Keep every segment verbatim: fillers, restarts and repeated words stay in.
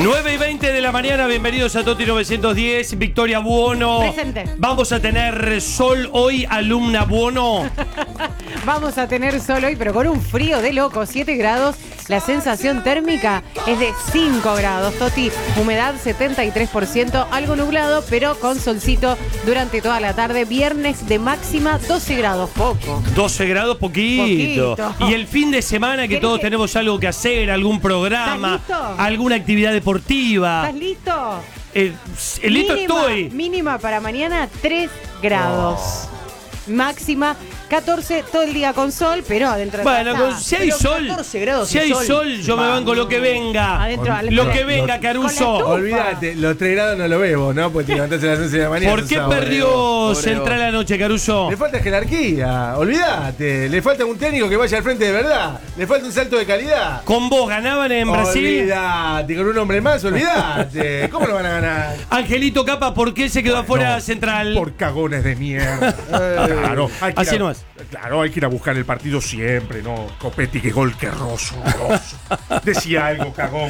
nueve y veinte de la mañana, bienvenidos a Toti novecientos diez, Victoria Buono. Presente. Vamos a tener sol hoy, alumna Buono. Vamos a tener sol hoy, pero con un frío de loco, siete grados. La sensación térmica es de cinco grados, Toti. Humedad setenta y tres por ciento, algo nublado, pero con solcito durante toda la tarde. Viernes de máxima doce grados, poco. doce grados, poquito. Poquito. Y el fin de semana que todos que... tenemos algo que hacer, algún programa, ¿Estás listo? alguna actividad deportiva. ¿Estás listo? Eh, eh, listo mínima, estoy. Mínima para mañana, tres grados. Oh. Máxima catorce, todo el día con sol, pero adentro de Bueno, casa. con, si hay Pero sol, catorce grados si hay sol, sol, yo me banco lo que venga. Adentro, al- Lo con que la- venga, con Caruso. la Olvídate, los tres grados no lo vemos, ¿no? Porque te levantás a las once de la mañana. ¿Por qué sos perdió aburrido. Central anoche, Caruso? Le falta jerarquía, olvídate. Le falta un técnico que vaya al frente de verdad. Le falta un salto de calidad. Con vos ganaban en Brasil. Olvídate, con un hombre más, olvídate. ¿Cómo lo van a ganar? Angelito Capa, ¿por qué se quedó afuera No, Central? Por cagones de mierda. Claro, hay que Así ir a, nomás. Claro, hay que ir a buscar el partido siempre, ¿no? Copetti, que gol, que roso, roso. Decía algo, cagón.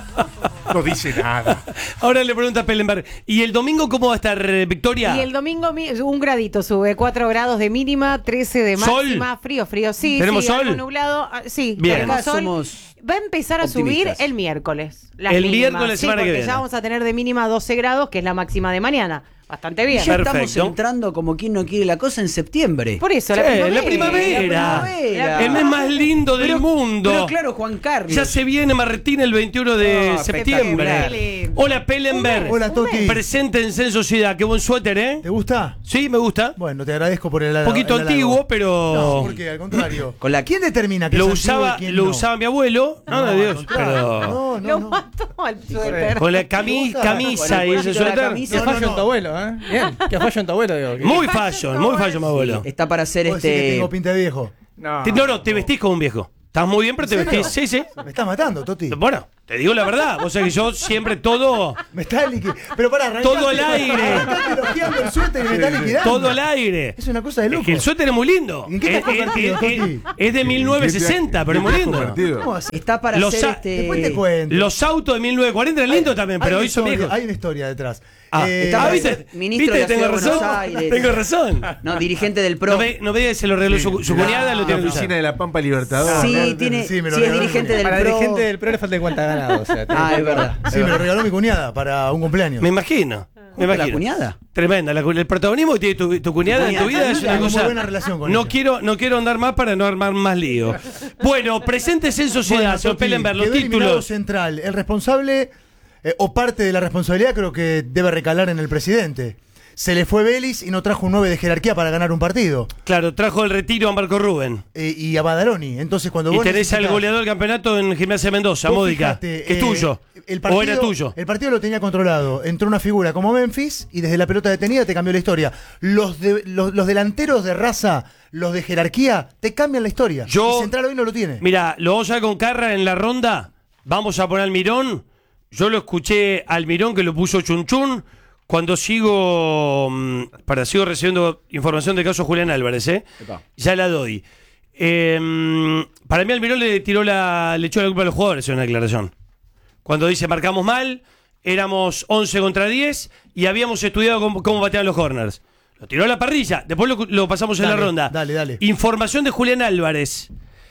No dice nada. Ahora le pregunta a Pellenberg, ¿y el domingo cómo va a estar, eh, Victoria? Y el domingo mi- un gradito sube, cuatro grados de mínima, trece de máxima, ¿Sol? frío, frío, sí, ¿Tenemos sí, sol? algo nublado, ah, sí, Bien. tenemos Acá sol. somos Va a empezar a subir optimistas. el miércoles. Las El mínimas, miércoles, sí, semana que porque viene. ya vamos a tener de mínima doce grados, que es la máxima de mañana. Bastante bien. Ya Perfecto. estamos entrando como quien no quiere la cosa en septiembre. Por eso, Sí, la primavera. la primavera. La primavera. El mes más lindo del Pero- mundo. Pero claro, Juan Carlos. Ya se viene Martín el veintiuno de Oh, septiembre. espectacular. Hola, Pellenberg. Hola, Toti. Presente en Sociedad. Qué buen suéter, ¿eh? ¿Te gusta? Sí, me gusta. Bueno, te agradezco por el Un poquito el halago. antiguo, pero... No, porque al contrario. Con la- ¿Quién determina que Lo es antiguo usaba, y quién lo no? usaba mi abuelo. No, No, de al Dios. contrario. Pero... No, Lo no, no. mató al suéter. Con la cami- gusta? camisa Con y el ese cuellito de la suéter. camisa. Qué No, no, fallo en no. tu abuelo, ¿eh? Bien, qué fallo en tu abuelo, digo. Muy fashion, muy fashion, mi abuelo. Está para hacer ¿Vos decís que este. tengo pinta de viejo? No, Te- No, no, te vestís como un viejo. Estás muy bien, pero te ¿En serio? vestís. Sí, sí. Me estás matando, Toti. Bueno, te digo la verdad. O sea que yo siempre todo. Me estás liquidando. Pero para arrancar. Todo al aire. elogiando el suéter y me estás liquidando. Todo al aire. Es una cosa de Es loco. que el suéter es muy lindo. ¿En qué te Es, has es- convertido, es- Toti? es de mil novecientos sesenta, pero es muy lindo. ¿Cómo así? Está para Los hacer a- este. Después te cuento. Los autos de mil novecientos cuarenta eran lindos también, pero Hay hoy una son historia- viejos. Hay una historia detrás. Ah, Eh, está ah, para ¿viste? ser ministro ¿Viste? de la Tengo Ciudad de Buenos razón. Aires. Tengo razón. No, dirigente del PRO. No ve, no ve, se lo regaló su, su cuñada, lo La tiene que oficina usar. de la Pampa Libertador. Sí, no, tiene, sí, me lo sí es regaló. dirigente del Para PRO. dirigente del PRO le falta cuenta ganado. O sea, Ah, es verdad. Sí, me lo regaló mi cuñada para un cumpleaños. Me imagino. Me ¿La imagino. cuñada? Tremenda. La cu- el protagonismo que tiene tu, tu cuñada en tu vida es una Tengo muy cosa. buena relación con no ella. quiero, no quiero andar más para no armar más lío. Bueno, presentes en sociedad, Bueno, señor Toti, Pellenberg, los quedó eliminado títulos. Central. El responsable, eh, o parte de la responsabilidad, creo que debe recalar en el presidente. Se le fue Vélez y no trajo un nueve de jerarquía para ganar un partido. Claro, trajo el retiro a Marco Rubén. Eh, y a Badaloni. Entonces, cuando Y vos tenés al necesitas- goleador del campeonato en Gimnasia Mendoza, vos Módica. fijate, Que es eh, tuyo. el partido, o era tuyo. El partido lo tenía controlado. Entró una figura como Memphis y desde la pelota detenida te cambió la historia. Los, de- los, los delanteros de raza, los de jerarquía, te cambian la historia. Yo- Y Central hoy no lo tiene. Mira, lo vamos a ver con Carra en la ronda. Vamos a poner al Mirón. Yo lo escuché al Mirón que lo puso Chun Chun. Cuando sigo, mm, para sigo recibiendo información del caso Julián Álvarez, ¿eh? Epa. Ya la doy. Eh, mm, para mí Almirón le tiró la, le echó la culpa a los jugadores en una declaración. Cuando dice marcamos mal, éramos once contra diez y habíamos estudiado cómo, cómo bateaban los corners. Lo tiró a la parrilla, después lo, lo pasamos en Dale, la ronda. dale, dale. Información de Julián Álvarez.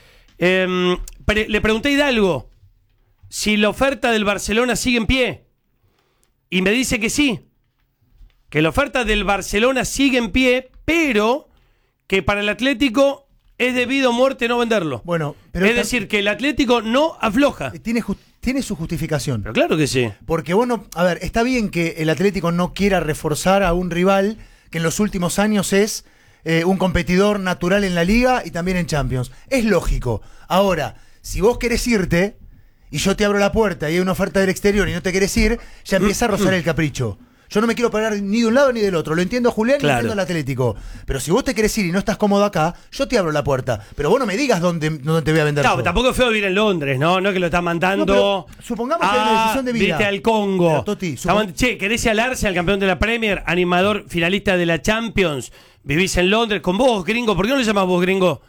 Eh, pre- le pregunté a Hidalgo si la oferta del Barcelona sigue en pie. Y me dice que sí. Que la oferta del Barcelona sigue en pie, pero que para el Atlético es debido a muerte no venderlo. Bueno, pero es tam- decir, que el Atlético no afloja. Tiene, ju- tiene su justificación. Pero claro que sí. Porque vos no. A ver, está bien que el Atlético no quiera reforzar a un rival que en los últimos años es eh, un competidor natural en la Liga y también en Champions. Es lógico. Ahora, si vos querés irte y yo te abro la puerta y hay una oferta del exterior y no te querés ir, ya empieza a rozar el capricho. Yo no me quiero parar ni de un lado ni del otro. Lo entiendo a Julián y Claro. lo entiendo al Atlético. Pero si vos te querés ir y no estás cómodo acá, yo te abro la puerta. Pero vos no me digas dónde, dónde te voy a vender. Claro, yo. tampoco es feo vivir en Londres, ¿no? No es que lo está mandando. No, pero supongamos que hay una decisión de vida. Viste al Congo. Pero, Toti, Está supon- mand- Che, ¿querés ir al Arsenal, campeón de la Premier, animador finalista de la Champions? Vivís en Londres con vos, gringo. ¿Por qué no le llamás vos, gringo?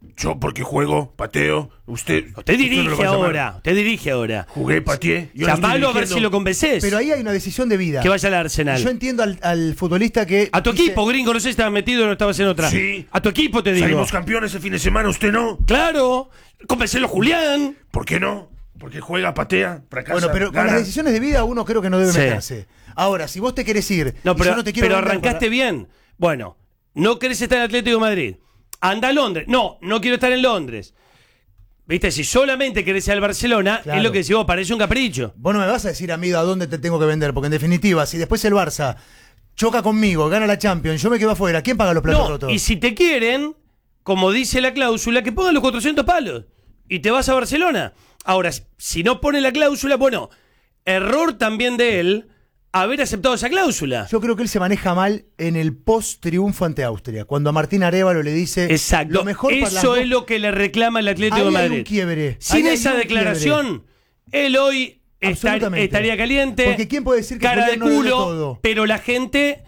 Yo porque juego, pateo, usted... Usted no lo dirige va a llamar. ahora, usted dirige ahora. Jugué, pateé. yo no estoy Llamalo a ver dirigiendo. si lo convences. Pero ahí hay una decisión de vida. Que vaya al Arsenal. Yo entiendo al, al futbolista que. A tu dice- equipo, gringo, no sé si estabas metido o no estabas en otra. Sí. A tu equipo te digo. Salimos campeones el fin de semana, ¿usted no? Claro. Convencelo, Julián. ¿Por qué no? Porque juega, patea, fracasa, Bueno, pero con gana. las decisiones de vida uno creo que no debe Sí. meterse. Ahora, si vos te querés ir. No, y pero, yo no te quiero pero vender arrancaste para- bien. Bueno, no querés estar en Atlético de Madrid. Anda a Londres. No, no quiero estar en Londres. Viste, si solamente querés ir al Barcelona, Claro. es lo que decís vos, parece un capricho. Vos no me vas a decir, amigo, a dónde te tengo que vender, porque en definitiva, si después el Barça choca conmigo, gana la Champions, yo me quedo afuera, ¿quién paga los platos No, rotos? y si te quieren, como dice la cláusula, que pongan los cuatrocientos palos y te vas a Barcelona. Ahora, si no pone la cláusula, bueno, error también de él haber aceptado esa cláusula. Yo creo que él se maneja mal en el post-triunfo ante Austria, cuando a Martín Arévalo le dice Exacto. lo mejor para las Eso dos- es lo que le reclama el Atlético Ahí de hay Madrid. un quiebre. Sin Ahí hay esa un declaración, él hoy estar- Absolutamente. estaría caliente. Porque ¿quién puede decir que cara de Julián no le dio culo, todo? pero la gente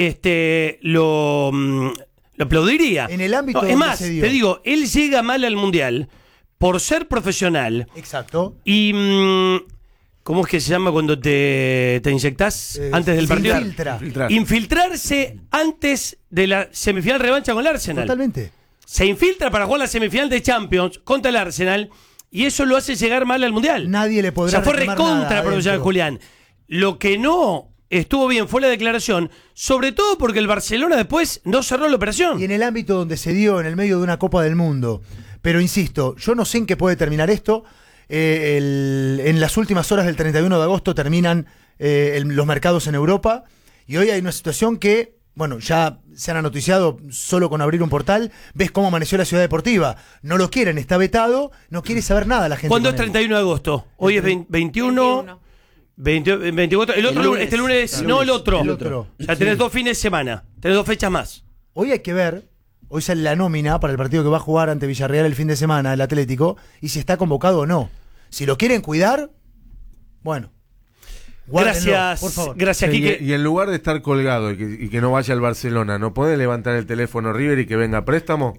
este, lo, mm, lo aplaudiría. En el ámbito es donde más, se dio. te digo, él llega mal al Mundial por ser profesional Exacto. y... mm, ¿cómo es que se llama cuando te, te inyectás Eh, antes del se partido? infiltra. Filtrar. Infiltrarse antes de la semifinal revancha con el Arsenal. Totalmente. Se infiltra para jugar la semifinal de Champions contra el Arsenal y eso lo hace llegar mal al Mundial. Nadie le O podrá sea, fue reclamar recontra nada la profesional adentro. Julián. Lo que no estuvo bien fue la declaración, sobre todo porque el Barcelona después no cerró la operación. Y en el ámbito donde se dio, en el medio de una Copa del Mundo. Pero insisto, yo no sé en qué puede terminar esto. Eh, el- en las últimas horas del treinta y uno de agosto terminan eh, el- los mercados en Europa. Y hoy hay una situación que, bueno, ya se han anoticiado solo con abrir un portal. Ves cómo amaneció la ciudad deportiva. No lo quieren, está vetado. No quiere saber nada la gente. ¿Cuándo es con él. treinta y uno de agosto? Hoy es vein- veintiuno, veinte, veinticuatro. El otro El lunes, lunes. este lunes, El no el lunes. otro. El otro. O sea, tenés dos fines de semana, tenés dos fechas más. Hoy hay que ver, hoy sale la nómina para el partido que va a jugar ante Villarreal el fin de semana, el Atlético, y si está convocado o no. Si lo quieren cuidar, bueno. guárdenlo, Gracias, por favor. gracias, Sí, Quique. y, y en lugar de estar colgado y que, y que no vaya al Barcelona, ¿no puede levantar el teléfono River y que venga a préstamo?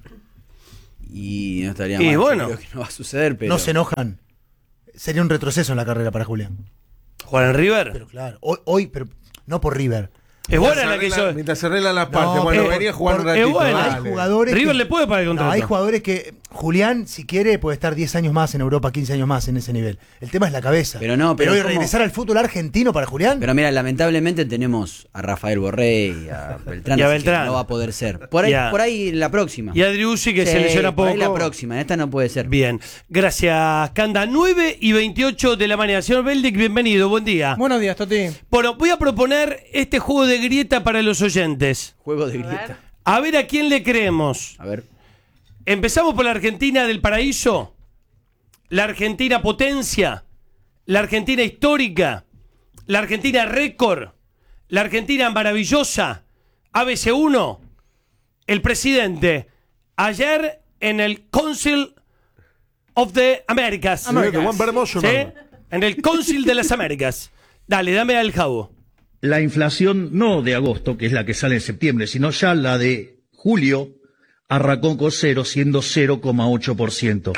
Y no estaría Y mal. yo bueno. creo que no va a suceder, pero. No se enojan. Sería un retroceso en la carrera para Julián. Juan River. Pero claro, hoy, hoy pero no por River. Es buena Mientras la que arregla- yo. Mientras se arreglan las partes. No, bueno, pero- venía a jugar un por- es ratito. buena. Hay dale. jugadores River que- le puede pagar el No, contrato. hay jugadores que Julián, si quiere, puede estar diez años más en Europa, quince años más en ese nivel. El tema es la cabeza. Pero no, pero hoy ¿cómo? regresar al fútbol argentino para Julián. Pero mira, lamentablemente tenemos a Rafael Borré y a Beltrán, Y a así que Beltrán. no va a poder ser. Por ahí, Y a- por ahí la próxima. Y Adriusi que Sí, se lesiona por poco. ahí la próxima, en esta no puede ser. Bien, gracias, Canda. nueve y veintiocho de la mañana. Señor Beldic, bienvenido, buen día. Buenos días, Toti. Bueno, voy a proponer este juego de grieta para los oyentes. Juego de grieta. A ver a quién le creemos. A ver. Empezamos por la Argentina del paraíso, la Argentina potencia, la Argentina histórica, la Argentina récord, la Argentina maravillosa, A B C uno, el presidente, ayer en el Council of the Americas. Americas. Juan Bermoso, ¿Sí? hermano. En el Council de las Américas. Dale, dame al jabo. La inflación no de agosto, que es la que sale en septiembre, sino ya la de julio, arrancó con cero, siendo cero coma ocho por ciento.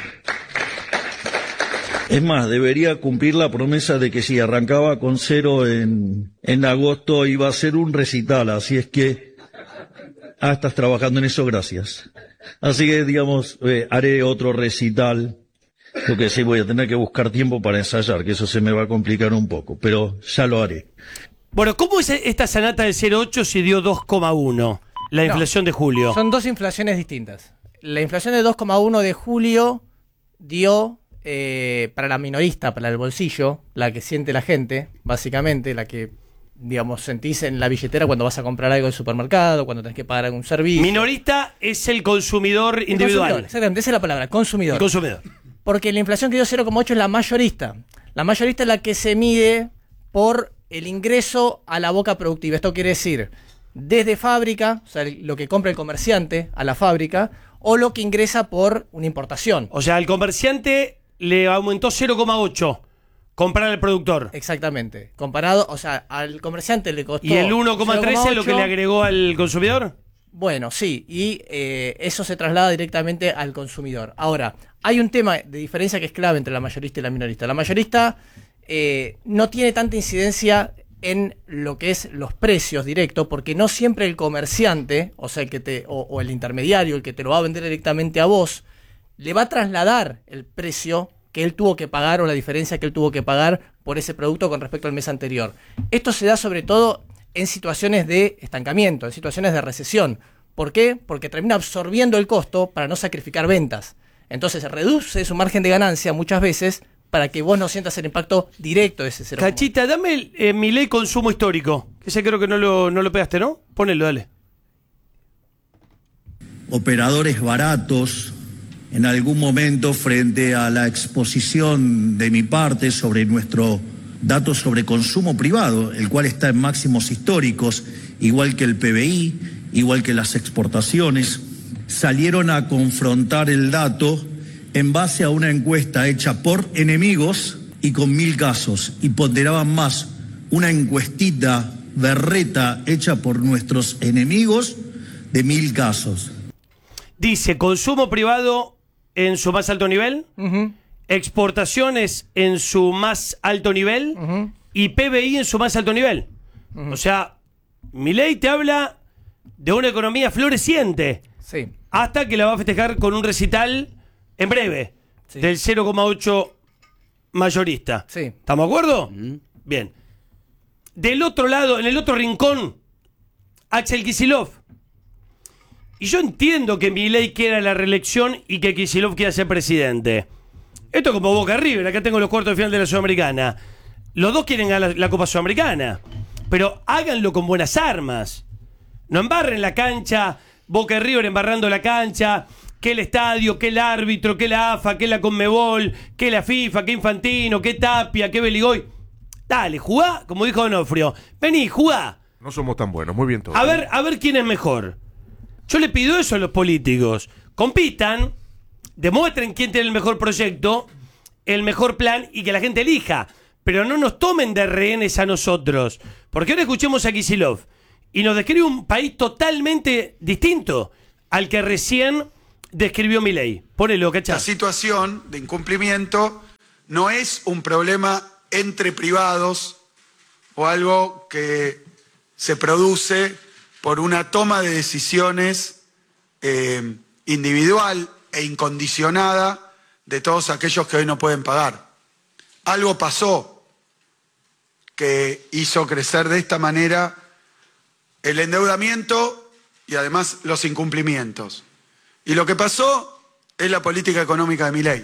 Es más, debería cumplir la promesa de que si arrancaba con cero en, en agosto iba a ser un recital, así es que... Ah, estás trabajando en eso, gracias. Así que, digamos, eh, haré otro recital. Lo que sí voy a tener que buscar tiempo para ensayar, que eso se me va a complicar un poco, pero ya lo haré. Bueno, ¿cómo es esta sanata del cero coma ocho si dio dos coma uno? La No. inflación de julio. Son dos inflaciones distintas. La inflación de dos coma uno de julio dio eh, para la minorista, para el bolsillo, la que siente la gente, básicamente, la que, digamos, sentís en la billetera cuando vas a comprar algo del supermercado, cuando tenés que pagar algún servicio. Minorista es el consumidor El individual. consumidor, exactamente, esa es la palabra, consumidor. El consumidor. Porque la inflación que dio cero coma ocho es la mayorista. La mayorista es la que se mide por el ingreso a la boca productiva. Esto quiere decir, desde fábrica, o sea, lo que compra el comerciante a la fábrica, o lo que ingresa por una importación. O sea, al comerciante le aumentó cero coma ocho comprar al productor. Exactamente. Comparado, o sea, al comerciante le costó ¿Y el uno coma tres es lo que le cero coma ocho. agregó al consumidor? Bueno, sí, y eh, eso se traslada directamente al consumidor. Ahora, hay un tema de diferencia que es clave entre la mayorista y la minorista. La mayorista eh, no tiene tanta incidencia en lo que es los precios directos, porque no siempre el comerciante, o sea, el que te, o, o el intermediario, el que te lo va a vender directamente a vos, le va a trasladar el precio que él tuvo que pagar o la diferencia que él tuvo que pagar por ese producto con respecto al mes anterior. Esto se da sobre todo en situaciones de estancamiento, en situaciones de recesión. ¿Por qué? Porque termina absorbiendo el costo para no sacrificar ventas. Entonces se reduce su margen de ganancia muchas veces para que vos no sientas el impacto directo de ese cero. Cachita, dame el, eh, mi ley consumo histórico. Ese creo que no lo, no lo pegaste, ¿no? Ponelo, dale. Operadores baratos, en algún momento frente a la exposición de mi parte sobre nuestro dato sobre consumo privado, el cual está en máximos históricos, igual que el P B I, igual que las exportaciones, salieron a confrontar el dato en base a una encuesta hecha por enemigos y con mil casos, y ponderaban más una encuestita berreta hecha por nuestros enemigos de mil casos. Dice, consumo privado en su más alto nivel, Uh-huh. exportaciones en su más alto nivel Uh-huh. y P B I en su más alto nivel. Uh-huh. O sea, Milei te habla de una economía floreciente Sí. hasta que la va a festejar con un recital en breve Sí. del cero coma ocho mayorista. Sí. ¿Estamos de acuerdo? Bien. Del otro lado, en el otro rincón, Axel Kicillof. Y yo entiendo que Milei quiera la reelección y que Kicillof quiera ser presidente. Esto es como Boca River, acá tengo los cuartos de final de la Sudamericana. Los dos quieren ganar la, la Copa Sudamericana, pero háganlo con buenas armas. No embarren la cancha, Boca River embarrando la cancha, que el estadio, que el árbitro, que la A F A, que la Conmebol, que la FIFA, que Infantino, que Tapia, que Beligoy. Dale, jugá, como dijo Donofrio. Vení, jugá. No somos tan buenos, muy bien todo. A ver, a ver quién es mejor. Yo le pido eso a los políticos. Compitan, demuestren quién tiene el mejor proyecto, el mejor plan y que la gente elija. Pero no nos tomen de rehenes a nosotros. Porque ahora escuchemos a Kicillof y nos describe un país totalmente distinto al que recién describió Milei. Ponelo, ¿cachá? La situación de incumplimiento no es un problema entre privados o algo que se produce por una toma de decisiones eh, individual e incondicionada de todos aquellos que hoy no pueden pagar. Algo pasó que hizo crecer de esta manera el endeudamiento y además los incumplimientos. Y lo que pasó es la política económica de Milei.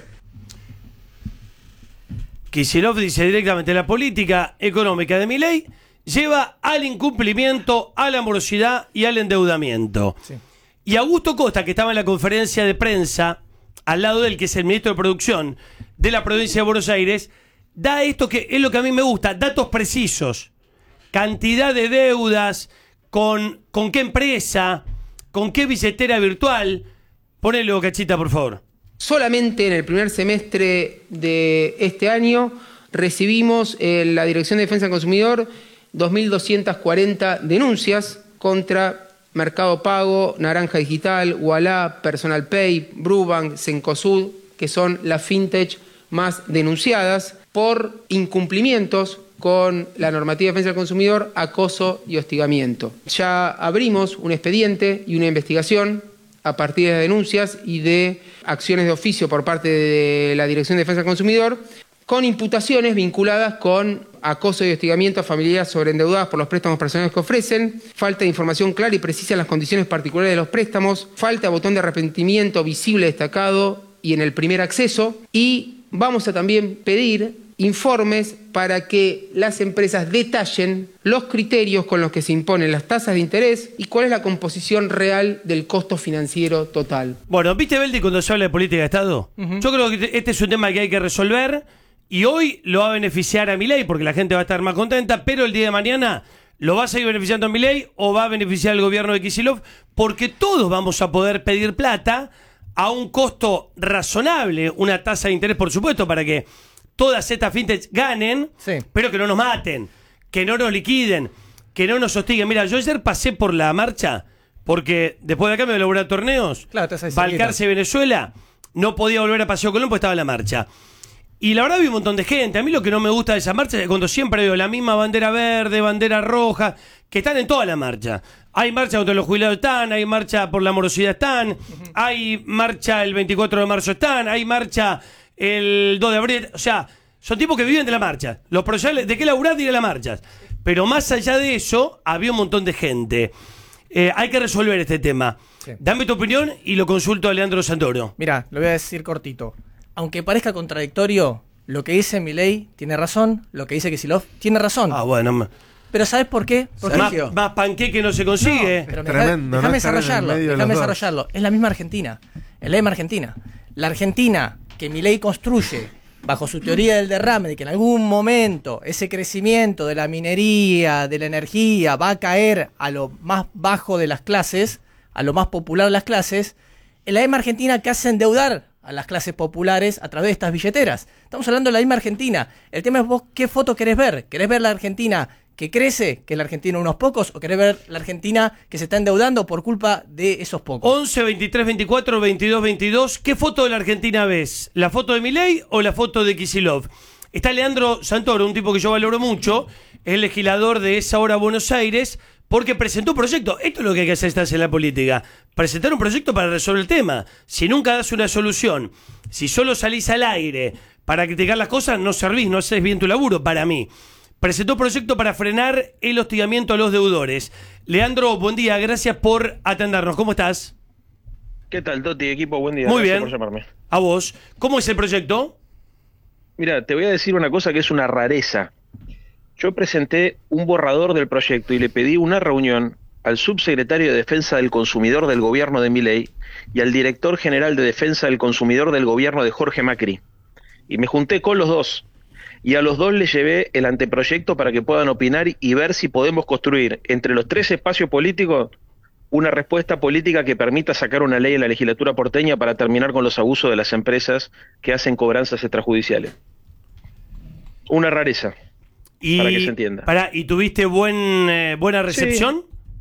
Kicillof dice directamente: la política económica de Milei lleva al incumplimiento, a la morosidad y al endeudamiento. Sí. Y Augusto Costa, que estaba en la conferencia de prensa, al lado del que es el ministro de Producción de la provincia de Buenos Aires, da esto que es lo que a mí me gusta, datos precisos. Cantidad de deudas, con, con qué empresa, con qué billetera virtual. Ponelo, Cachita, por favor. Solamente en el primer semestre de este año recibimos en la Dirección de Defensa del Consumidor dos mil doscientas cuarenta denuncias contra Mercado Pago, Naranja Digital, Ualá, Personal Pay, Brubank, Cencosud, que son las fintech más denunciadas por incumplimientos con la normativa de defensa del consumidor, acoso y hostigamiento. Ya abrimos un expediente y una investigación a partir de denuncias y de acciones de oficio por parte de la Dirección de Defensa del Consumidor, con imputaciones vinculadas con acoso y hostigamiento a familias sobreendeudadas por los préstamos personales que ofrecen, falta de información clara y precisa en las condiciones particulares de los préstamos, falta de botón de arrepentimiento visible, destacado y en el primer acceso, y vamos a también pedir informes para que las empresas detallen los criterios con los que se imponen las tasas de interés y cuál es la composición real del costo financiero total. Bueno, ¿viste, Beldi, cuando se habla de política de Estado? Uh-huh. Yo creo que este es un tema que hay que resolver y hoy lo va a beneficiar a Milei porque la gente va a estar más contenta, pero el día de mañana lo va a seguir beneficiando a Milei o va a beneficiar al gobierno de Kicillof, porque todos vamos a poder pedir plata a un costo razonable, una tasa de interés, por supuesto, para que todas estas fintechs ganen, sí, pero que no nos maten, que no nos liquiden, que no nos hostiguen. Mira, yo ayer pasé por la marcha, porque después de acá me voy a laburar torneos, Claro, estás ahí Balcarce, Venezuela, no podía volver a Paseo Colón porque estaba en la marcha. Y la verdad vi un montón de gente. A mí lo que no me gusta de esa marcha es cuando siempre veo la misma bandera verde, bandera roja, que están en toda la marcha. Hay marcha contra los jubilados, están, hay marcha por la morosidad, están, uh-huh. hay marcha el veinticuatro de marzo, están, hay marcha el dos de abril. O sea, son tipos que viven de la marcha. Los profesionales, ¿de qué laburar? Ir a la marcha. Pero más allá de eso, había un montón de gente. Eh, hay que resolver este tema. Sí. Dame tu opinión y lo consulto a Leandro Santoro. Mira, lo voy a decir cortito. Aunque parezca contradictorio, lo que dice Milei tiene razón, lo que dice Kicillof tiene razón. Ah, bueno. Pero ¿sabes por qué? Porque más, más panqueque no se consigue. No, pero Tremendo, déjame ¿no? desarrollarlo, de déjame desarrollarlo. Dos. Es la misma Argentina, es la misma Argentina. La Argentina que Milei construye bajo su teoría del derrame, de que en algún momento ese crecimiento de la minería, de la energía, va a caer a lo más bajo de las clases, a lo más popular de las clases, es la misma Argentina que hace endeudar a las clases populares a través de estas billeteras. Estamos hablando de la misma Argentina. El tema es vos qué foto querés ver. ¿Querés ver la Argentina que crece, que es la Argentina de unos pocos, o querés ver la Argentina que se está endeudando por culpa de esos pocos? once, veintitrés, veinticuatro, veintidós, veintidós. ¿Qué foto de la Argentina ves? ¿La foto de Milei o la foto de Kicillof? Está Leandro Santoro, un tipo que yo valoro mucho, es el legislador de esa hora Buenos Aires, porque presentó un proyecto. Esto es lo que hay que hacer en la política. Presentar un proyecto para resolver el tema. Si nunca das una solución, si solo salís al aire para criticar las cosas, no servís, no haces bien tu laburo, para mí. Presentó un proyecto para frenar el hostigamiento a los deudores. Leandro, buen día, gracias por atendernos. ¿Cómo estás? ¿Qué tal, Toti? Equipo, buen día. Muy gracias bien. por llamarme. A vos. ¿Cómo es el proyecto? Mira, te voy a decir una cosa que es una rareza. Yo presenté un borrador del proyecto y le pedí una reunión al subsecretario de Defensa del Consumidor del gobierno de Milei y al director general de Defensa del Consumidor del gobierno de Jorge Macri. Y me junté con los dos. Y a los dos les llevé el anteproyecto para que puedan opinar y ver si podemos construir entre los tres espacios políticos una respuesta política que permita sacar una ley en la legislatura porteña para terminar con los abusos de las empresas que hacen cobranzas extrajudiciales. Una rareza. Y, para que se entienda. Para, ¿y tuviste buen, eh, buena recepción?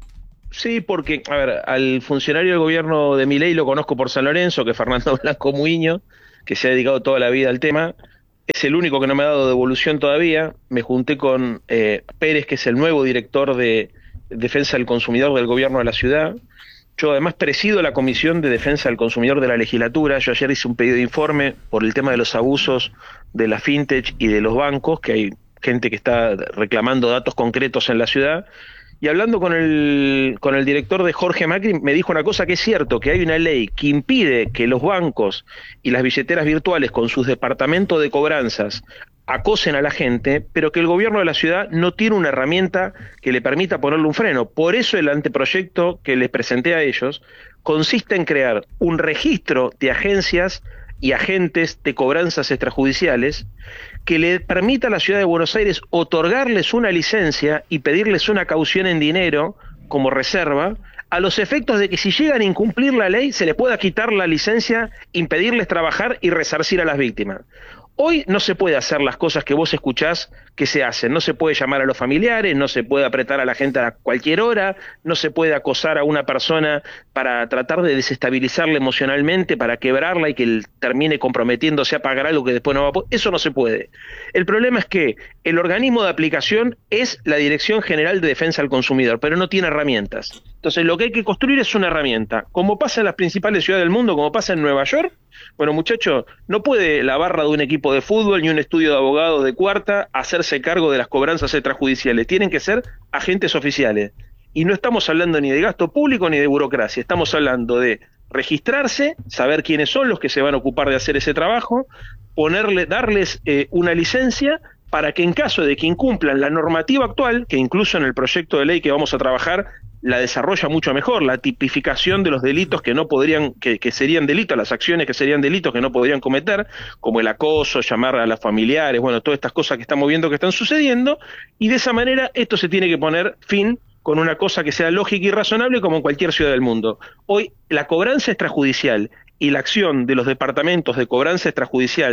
Sí, sí, porque, a ver, al funcionario del gobierno de Milei lo conozco por San Lorenzo, que es Fernando Blanco Muiño, que se ha dedicado toda la vida al tema. Es el único que no me ha dado devolución todavía. Me junté con eh, Pérez, que es el nuevo director de Defensa del Consumidor del gobierno de la ciudad. Yo además presido la Comisión de Defensa del Consumidor de la legislatura. Yo ayer hice un pedido de informe por el tema de los abusos de la fintech y de los bancos, que hay gente que está reclamando datos concretos en la ciudad. Y hablando con el, con el director de Jorge Macri, me dijo una cosa que es cierto, que hay una ley que impide que los bancos y las billeteras virtuales con sus departamentos de cobranzas acosen a la gente, pero que el gobierno de la ciudad no tiene una herramienta que le permita ponerle un freno. Por eso el anteproyecto que les presenté a ellos consiste en crear un registro de agencias y agentes de cobranzas extrajudiciales que le permita a la ciudad de Buenos Aires otorgarles una licencia y pedirles una caución en dinero como reserva, a los efectos de que si llegan a incumplir la ley se les pueda quitar la licencia, impedirles trabajar y resarcir a las víctimas. Hoy no se puede hacer las cosas que vos escuchás que se hacen, no se puede llamar a los familiares, no se puede apretar a la gente a cualquier hora, no se puede acosar a una persona para tratar de desestabilizarla emocionalmente, para quebrarla y que él termine comprometiéndose a pagar algo que después no va a poder. Eso no se puede. El problema es que el organismo de aplicación es la Dirección General de Defensa del Consumidor, pero no tiene herramientas. Entonces lo que hay que construir es una herramienta. Como pasa en las principales ciudades del mundo, como pasa en Nueva York, bueno, muchachos, no puede la barra de un equipo de fútbol ni un estudio de abogados de cuarta hacerse cargo de las cobranzas extrajudiciales. Tienen que ser agentes oficiales. Y no estamos hablando ni de gasto público ni de burocracia. Estamos hablando de registrarse, saber quiénes son los que se van a ocupar de hacer ese trabajo, ponerle, darles eh, una licencia para que en caso de que incumplan la normativa actual, que incluso en el proyecto de ley que vamos a trabajar la desarrolla mucho mejor, la tipificación de los delitos que no podrían, que, que serían delitos, las acciones que serían delitos que no podrían cometer, como el acoso, llamar a las familiares, bueno, todas estas cosas que estamos viendo que están sucediendo, y de esa manera esto se tiene que poner fin con una cosa que sea lógica y razonable como en cualquier ciudad del mundo. Hoy la cobranza extrajudicial y la acción de los departamentos de cobranza extrajudicial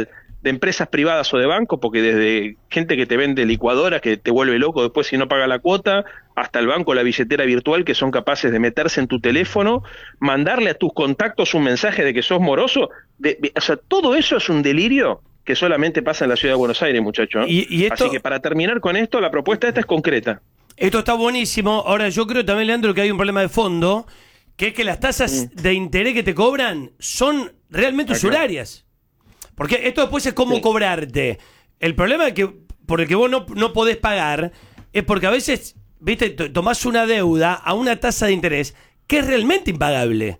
de empresas privadas o de bancos, porque desde gente que te vende licuadora, que te vuelve loco después si no paga la cuota, hasta el banco, la billetera virtual, que son capaces de meterse en tu teléfono, mandarle a tus contactos un mensaje de que sos moroso. De, de, o sea, todo eso es un delirio que solamente pasa en la ciudad de Buenos Aires, muchachos. Y, y esto, así que para terminar con esto, la propuesta esta es concreta. Esto está buenísimo. Ahora, yo creo también, Leandro, que hay un problema de fondo, que es que las tasas mm. de interés que te cobran son realmente Acá. usurarias. Porque esto después es cómo sí. cobrarte. El problema es que por el que vos no, no podés pagar es porque a veces, viste, tomás una deuda a una tasa de interés que es realmente impagable.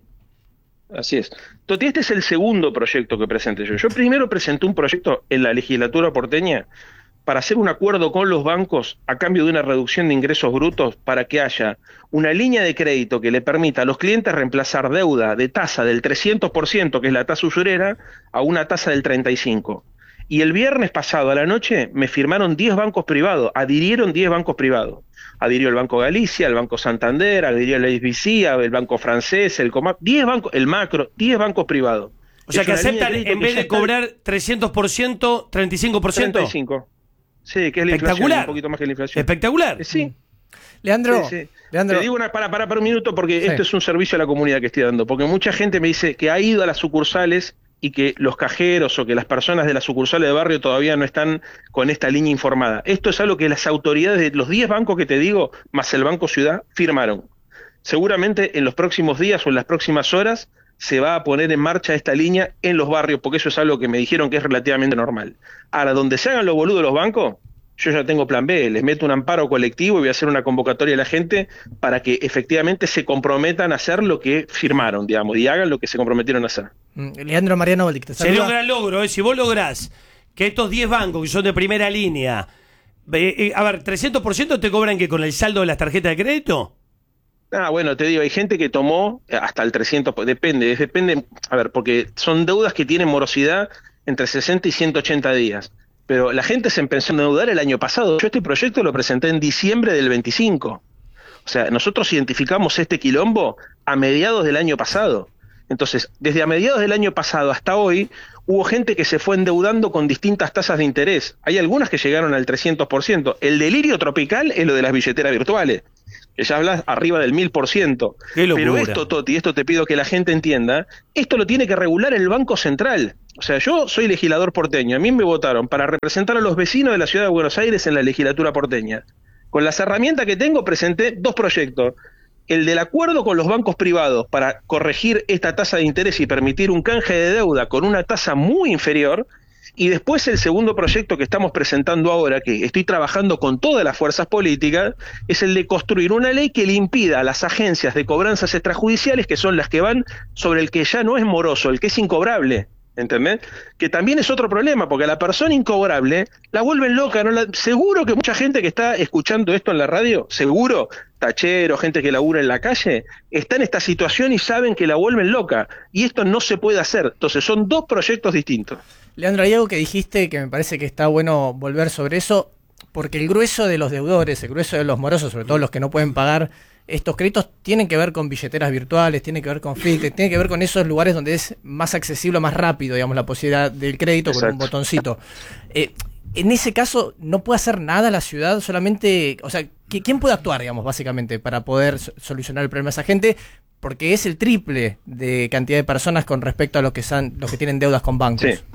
Así es. Toti, este es el segundo proyecto que presenté yo. Yo primero presenté un proyecto en la legislatura porteña para hacer un acuerdo con los bancos a cambio de una reducción de ingresos brutos para que haya una línea de crédito que le permita a los clientes reemplazar deuda de tasa del trescientos por ciento, que es la tasa usurera, a una tasa del treinta y cinco por ciento. Y el viernes pasado a la noche me firmaron diez bancos privados, adhirieron diez bancos privados. Adhirió el Banco Galicia, el Banco Santander, adhirió el H S B C, el Banco Francés, el Comap, diez bancos, el Macro, diez bancos privados. O sea, es que aceptan, en vez de cobrar trescientos por ciento, treinta y cinco por ciento. treinta y cinco por ciento. Sí, que es la inflación, un poquito más que la inflación. Espectacular. Eh, sí. Leandro, sí, sí. Leandro. Te digo una, para, para, para un minuto, porque Sí. esto es un servicio a la comunidad que estoy dando. Porque mucha gente me dice que ha ido a las sucursales y que los cajeros o que las personas de las sucursales de barrio todavía no están con esta línea informada. Esto es algo que las autoridades de los diez bancos que te digo, más el Banco Ciudad, firmaron. Seguramente en los próximos días o en las próximas horas se va a poner en marcha esta línea en los barrios, porque eso es algo que me dijeron que es relativamente normal. Ahora, donde se hagan los boludos los bancos, yo ya tengo plan B, les meto un amparo colectivo y voy a hacer una convocatoria a la gente para que efectivamente se comprometan a hacer lo que firmaron, digamos, y hagan lo que se comprometieron a hacer. Leandro Mariano Baldic, te Sería saluda. un gran logro, ¿eh? Si vos lográs que estos diez bancos que son de primera línea, eh, eh, a ver, trescientos por ciento te cobran que con el saldo de las tarjetas de crédito. Ah, bueno, te digo, hay gente que tomó hasta el trescientos, depende, es- depende, a ver, porque son deudas que tienen morosidad entre sesenta y ciento ochenta días. Pero la gente se empezó a endeudar el año pasado. Yo este proyecto lo presenté en diciembre del veinticinco. O sea, nosotros identificamos este quilombo a mediados del año pasado. Entonces, desde a mediados del año pasado hasta hoy, hubo gente que se fue endeudando con distintas tasas de interés. Hay algunas que llegaron al trescientos por ciento. El delirio tropical es lo de las billeteras virtuales, que ya hablas arriba del mil por ciento. Qué locura. Pero esto, Toti, esto te pido que la gente entienda, esto lo tiene que regular el Banco Central. O sea, yo soy legislador porteño, a mí me votaron para representar a los vecinos de la ciudad de Buenos Aires en la legislatura porteña. Con las herramientas que tengo presenté dos proyectos. El del acuerdo con los bancos privados para corregir esta tasa de interés y permitir un canje de deuda con una tasa muy inferior. Y después el segundo proyecto que estamos presentando ahora, que estoy trabajando con todas las fuerzas políticas, es el de construir una ley que le impida a las agencias de cobranzas extrajudiciales, que son las que van sobre el que ya no es moroso, el que es incobrable, ¿entendés? Que también es otro problema, porque a la persona incobrable la vuelven loca, ¿no? La- seguro que mucha gente que está escuchando esto en la radio, seguro, tachero, gente que labura en la calle, está en esta situación y saben que la vuelven loca, y esto no se puede hacer. Entonces son dos proyectos distintos. Leandro, hay algo que dijiste que me parece que está bueno volver sobre eso, porque el grueso de los deudores, el grueso de los morosos, sobre todo los que no pueden pagar estos créditos, tienen que ver con billeteras virtuales, tienen que ver con fintech, tienen que ver con esos lugares donde es más accesible, más rápido, digamos, la posibilidad del crédito con un Exacto. botoncito. Eh, en ese caso, ¿no puede hacer nada la ciudad? Solamente, o sea, ¿qui- ¿quién puede actuar, digamos, básicamente, para poder so- solucionar el problema de esa gente? Porque es el triple de cantidad de personas con respecto a los que, son, los que tienen deudas con bancos. Sí.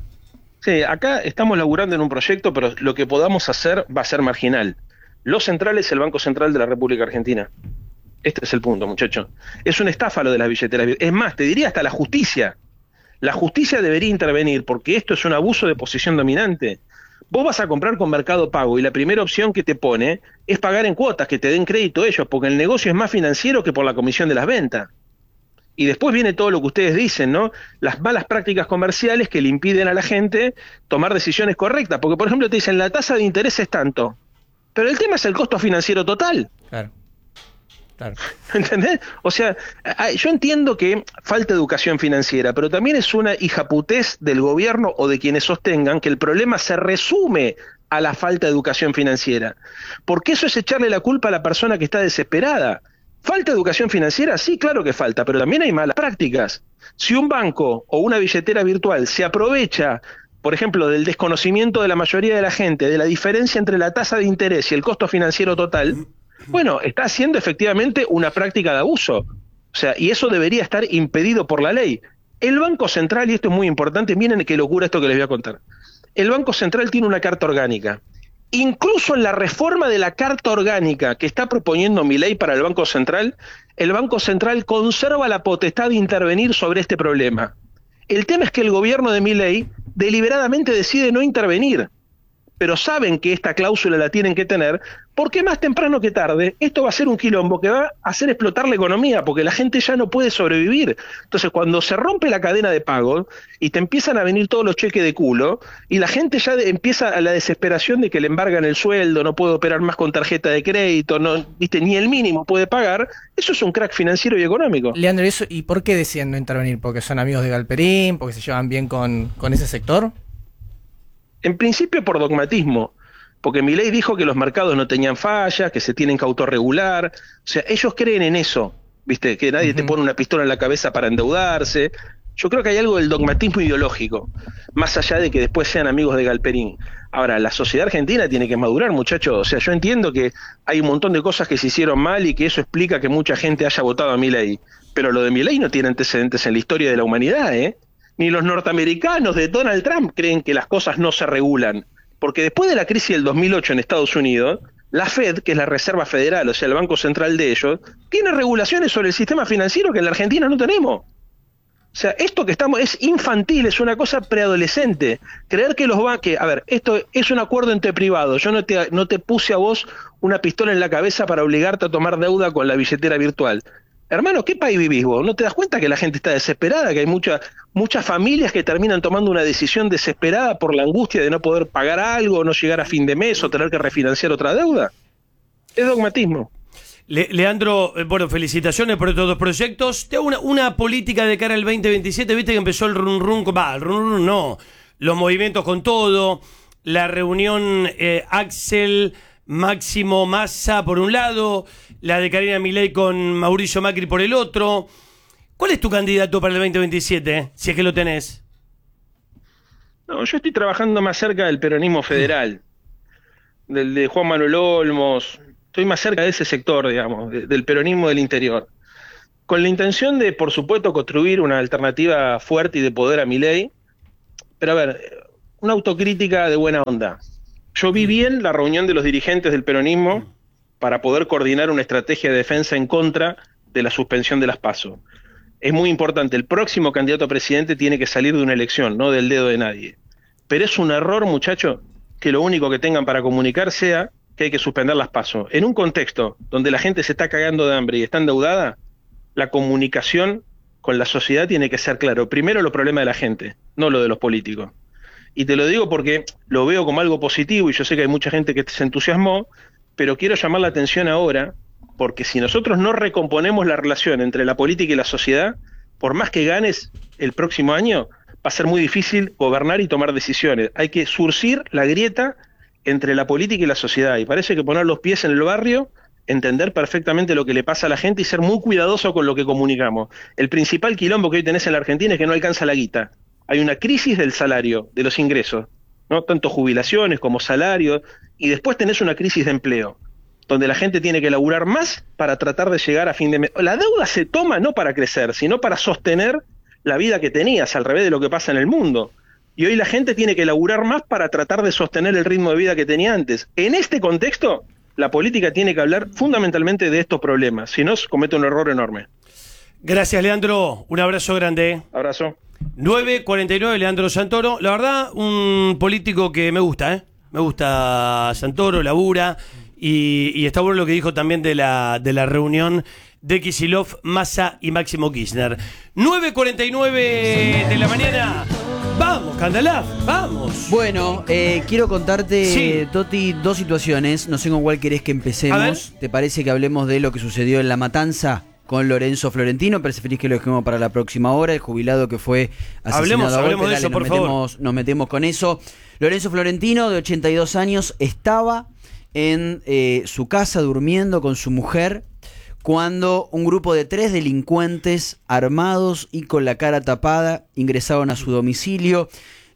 Sí, acá estamos laburando en un proyecto, pero lo que podamos hacer va a ser marginal. Lo central es el Banco Central de la República Argentina. Este es el punto, muchacho. Es una estafa lo de las billeteras. Es más, te diría hasta la justicia. La justicia debería intervenir porque esto es un abuso de posición dominante. Vos vas a comprar con Mercado Pago y la primera opción que te pone es pagar en cuotas, que te den crédito ellos, porque el negocio es más financiero que por la comisión de las ventas. Y después viene todo lo que ustedes dicen, ¿no? Las malas prácticas comerciales que le impiden a la gente tomar decisiones correctas. Porque, por ejemplo, te dicen la tasa de interés es tanto. Pero el tema es el costo financiero total. Claro. Claro. ¿Entendés? O sea, a- yo entiendo que falta educación financiera, pero también es una hijaputez del gobierno o de quienes sostengan que el problema se resume a la falta de educación financiera. Porque eso es echarle la culpa a la persona que está desesperada. ¿Falta educación financiera? Sí, claro que falta, pero también hay malas prácticas. Si un banco o una billetera virtual se aprovecha por ejemplo, del desconocimiento de la mayoría de la gente, de la diferencia entre la tasa de interés y el costo financiero total, bueno, está haciendo efectivamente una práctica de abuso. O sea, y eso debería estar impedido por la ley. El Banco Central, y esto es muy importante, miren qué locura esto que les voy a contar. El Banco Central tiene una carta orgánica. Incluso en la reforma de la carta orgánica que está proponiendo Milei para el Banco Central, el Banco Central conserva la potestad de intervenir sobre este problema. El tema es que el gobierno de Milei deliberadamente decide no intervenir, pero saben que esta cláusula la tienen que tener, porque más temprano que tarde esto va a ser un quilombo que va a hacer explotar la economía, porque la gente ya no puede sobrevivir. Entonces, cuando se rompe la cadena de pago y te empiezan a venir todos los cheques de culo, y la gente ya de, empieza a la desesperación de que le embargan el sueldo, no puede operar más con tarjeta de crédito, no, viste, ni el mínimo puede pagar, eso es un crack financiero y económico. Leandro, ¿y, eso, ¿y por qué deciden no intervenir? ¿Porque son amigos de Galperín? ¿Porque se llevan bien con, con ese sector? En principio por dogmatismo, porque Milei dijo que los mercados no tenían fallas, que se tienen que autorregular, o sea, ellos creen en eso, ¿viste? Que nadie uh-huh. te pone una pistola en la cabeza para endeudarse. Yo creo que hay algo del dogmatismo ideológico, más allá de que después sean amigos de Galperín. Ahora, la sociedad argentina tiene que madurar, muchachos. O sea, yo entiendo que hay un montón de cosas que se hicieron mal y que eso explica que mucha gente haya votado a Milei, pero lo de Milei no tiene antecedentes en la historia de la humanidad, ¿eh? Ni los norteamericanos de Donald Trump creen que las cosas no se regulan. Porque después de la crisis del dos mil ocho en Estados Unidos, la Fed, que es la Reserva Federal, o sea, el Banco Central de ellos, tiene regulaciones sobre el sistema financiero que en la Argentina no tenemos. O sea, esto que estamos es infantil, es una cosa preadolescente. Creer que los va que, a ver, esto es un acuerdo entre privados. Yo no te, no te puse a vos una pistola en la cabeza para obligarte a tomar deuda con la billetera virtual. Hermano, ¿qué país vivís vos? ¿No te das cuenta que la gente está desesperada? Que hay mucha, muchas familias que terminan tomando una decisión desesperada por la angustia de no poder pagar algo, no llegar a fin de mes o tener que refinanciar otra deuda. Es dogmatismo. Le, Leandro, bueno, felicitaciones por estos dos proyectos. Te hago una, una política de cara al veinte veintisiete. Viste que empezó el run run, va, el run run no, los movimientos con todo, la reunión eh, Axel, Máximo Massa por un lado, la de Karina Milei con Mauricio Macri por el otro. ¿Cuál es tu candidato para el veinte veintisiete, si es que lo tenés? No, yo estoy trabajando más cerca del peronismo federal, del de Juan Manuel Olmos. Estoy más cerca de ese sector, digamos, de, del peronismo del interior, con la intención de, por supuesto, construir una alternativa fuerte y de poder a Milei. Pero a ver, una autocrítica de buena onda. Yo vi bien la reunión de los dirigentes del peronismo para poder coordinar una estrategia de defensa en contra de la suspensión de las PASO. Es muy importante, el próximo candidato a presidente tiene que salir de una elección, no del dedo de nadie. Pero es un error, muchachos, que lo único que tengan para comunicar sea que hay que suspender las PASO. En un contexto donde la gente se está cagando de hambre y está endeudada, la comunicación con la sociedad tiene que ser claro. Primero los problemas de la gente, no lo de los políticos. Y te lo digo porque lo veo como algo positivo y yo sé que hay mucha gente que se entusiasmó, pero quiero llamar la atención ahora, porque si nosotros no recomponemos la relación entre la política y la sociedad, por más que ganes el próximo año, va a ser muy difícil gobernar y tomar decisiones. Hay que surcir la grieta entre la política y la sociedad, y parece que poner los pies en el barrio, entender perfectamente lo que le pasa a la gente y ser muy cuidadoso con lo que comunicamos. El principal quilombo que hoy tenés en la Argentina es que no alcanza la guita. Hay una crisis del salario, de los ingresos, ¿no? Tanto jubilaciones como salarios, y después tenés una crisis de empleo, donde la gente tiene que laburar más para tratar de llegar a fin de mes. La deuda se toma no para crecer, sino para sostener la vida que tenías, al revés de lo que pasa en el mundo. Y hoy la gente tiene que laburar más para tratar de sostener el ritmo de vida que tenía antes. En este contexto, la política tiene que hablar fundamentalmente de estos problemas, si no, comete un error enorme. Gracias, Leandro. Un abrazo grande. Abrazo. nueve cuarenta y nueve, Leandro Santoro. La verdad, un político que me gusta, ¿eh? Me gusta Santoro, labura. Y, y está bueno lo que dijo también de la, de la reunión de Kicillof, Massa y Máximo Kirchner. nueve cuarenta y nueve de la mañana. Vamos, Candalaf, vamos. Bueno, eh, quiero contarte, Sí. Toti, dos situaciones. No sé con cuál querés que empecemos. ¿Te parece que hablemos de lo que sucedió en La Matanza con Lorenzo Florentino? ¿Preferís que lo dejemos para la próxima hora? El jubilado que fue asesinado Hablemos, a golpe. hablemos de Dale, eso, por nos favor. metemos, nos metemos con eso. Lorenzo Florentino, de ochenta y dos años, estaba en eh, su casa durmiendo con su mujer cuando un grupo de tres delincuentes armados y con la cara tapada ingresaron a su domicilio,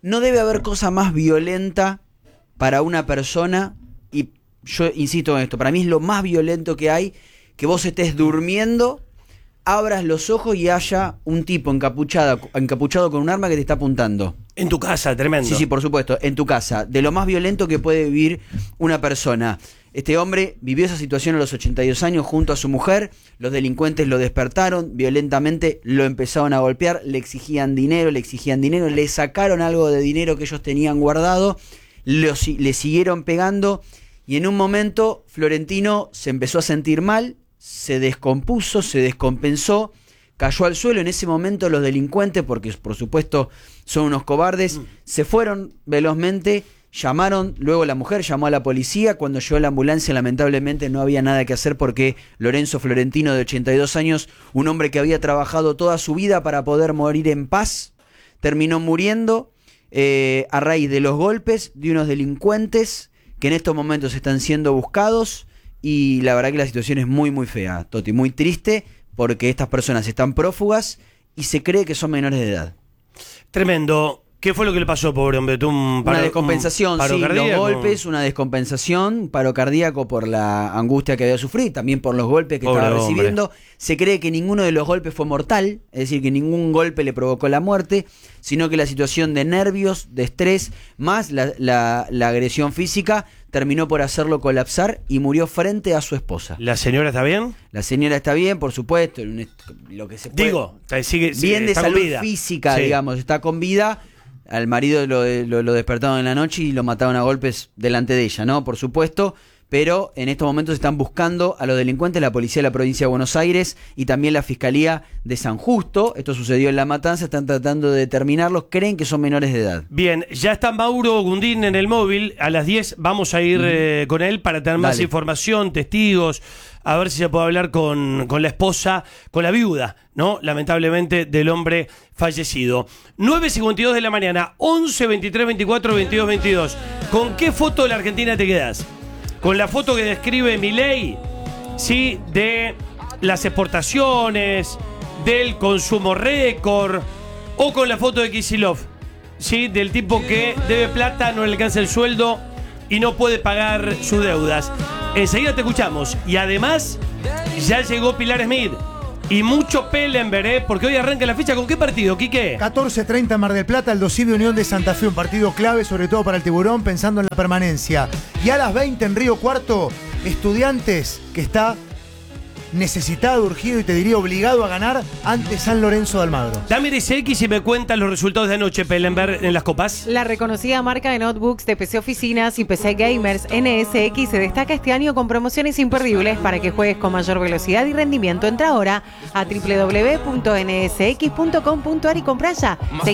no debe haber cosa más violenta para una persona, y yo insisto en esto, para mí es lo más violento que hay, que vos estés durmiendo, abras los ojos y haya un tipo encapuchado, encapuchado con un arma que te está apuntando. En tu casa, tremendo. Sí, sí, por supuesto, en tu casa. De lo más violento que puede vivir una persona. Este hombre vivió esa situación a los ochenta y dos años junto a su mujer. Los delincuentes lo despertaron violentamente, lo empezaron a golpear, le exigían dinero, le exigían dinero, le sacaron algo de dinero que ellos tenían guardado, lo, le siguieron pegando y en un momento Florentino se empezó a sentir mal, se descompuso, se descompensó, cayó al suelo. En ese momento los delincuentes, porque por supuesto son unos cobardes, mm. se fueron velozmente, llamaron, luego la mujer llamó a la policía. Cuando llegó la ambulancia, lamentablemente no había nada que hacer porque Lorenzo Florentino, de ochenta y dos años, un hombre que había trabajado toda su vida para poder morir en paz, terminó muriendo eh, a raíz de los golpes de unos delincuentes que en estos momentos están siendo buscados. Y la verdad que la situación es muy muy fea, Toti, muy triste, porque estas personas están prófugas y se cree que son menores de edad. Tremendo. ¿Qué fue lo que le pasó, pobre hombre? ¿Tú un paro, una descompensación, un paro sí, cardíaco? Los golpes, una descompensación, un paro cardíaco por la angustia que había sufrido, también por los golpes que pobre estaba hombre. recibiendo. Se cree que ninguno de los golpes fue mortal, es decir, que ningún golpe le provocó la muerte, sino que la situación de nervios, de estrés, más la, la, la agresión física, terminó por hacerlo colapsar y murió frente a su esposa. ¿La señora está bien? La señora está bien, por supuesto, lo que se puede. Digo, sigue, sigue, bien de está salud con vida. física, Sí. digamos, está con vida. Al marido lo, lo, lo despertaron en la noche y lo mataron a golpes delante de ella, ¿no? Por supuesto, pero en estos momentos están buscando a los delincuentes, la policía de la provincia de Buenos Aires y también la Fiscalía de San Justo. Esto sucedió en La Matanza, están tratando de determinarlos, creen que son menores de edad. Bien, ya está Mauro Gundín en el móvil, a las diez vamos a ir mm. eh, con él para tener más Dale. información, testigos, a ver si se puede hablar con, con la esposa, con la viuda, ¿no? Lamentablemente, del hombre fallecido. nueve cincuenta y dos de la mañana, once, veintitrés, veinticuatro, veintidós, veintidós. ¿Con qué foto de la Argentina te quedás? ¿Con la foto que describe Milei, sí, de las exportaciones, del consumo récord, o con la foto de Kicillof, sí, del tipo que debe plata, no le alcanza el sueldo y no puede pagar sus deudas? Enseguida te escuchamos. Y además, ya llegó Pilar Smith. Y mucho Pellenberg, ¿eh? Porque hoy arranca la ficha. ¿Con qué partido, Quique? catorce treinta Mar del Plata, Aldo Civi Unión de Santa Fe. Un partido clave, sobre todo para el Tiburón, pensando en la permanencia. Y a las veinte en Río Cuarto, Estudiantes, que está necesitado, urgido y te diría obligado a ganar ante San Lorenzo de Almagro. Dame ese X y me cuentan los resultados de anoche, Pellenberg, en las copas. La reconocida marca de notebooks de P C Oficinas y P C Gamers N S X se destaca este año con promociones imperdibles para que juegues con mayor velocidad y rendimiento. Entra ahora a doble u doble u doble u punto n s x punto com punto a r y compra ya.